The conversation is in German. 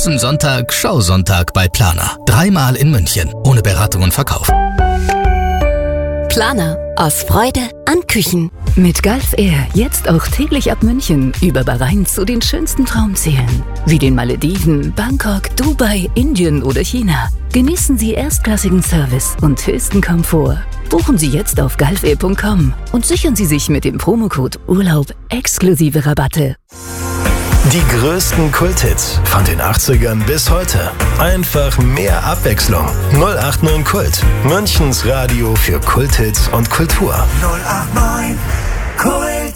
großen Sonntag Schausonntag bei Planer. 3-mal in München. Ohne Beratung und Verkauf. Planer. Aus Freude an Küchen. Mit Gulf Air jetzt auch täglich ab München über Bahrain zu den schönsten Traumzielen. Wie den Malediven, Bangkok, Dubai, Indien oder China. Genießen Sie erstklassigen Service und höchsten Komfort. Buchen Sie jetzt auf gulfair.com und sichern Sie sich mit dem Promocode Urlaub exklusive Rabatte. Die größten Kulthits von den 80ern bis heute. Einfach mehr Abwechslung. 089 Kult. Münchens Radio für Kulthits und Kultur. 089 Kult.